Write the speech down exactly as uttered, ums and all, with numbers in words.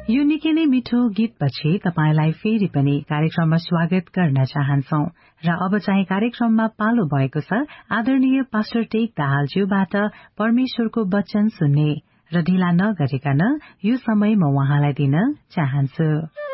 यो निकै नै मिठो गीतपछि तपाईलाई फेरि पनि कार्यक्रममा स्वागत गर्न चाहन्छौ र अब चाहिँ कार्यक्रममा पालो भएको छ आदरणीय पास्टर टेक दाहालज्यूबाट परमेश्वरको वचन सुन्ने र ढिला नगरिकन यो समय म उहाँलाई दिन चाहन्छु।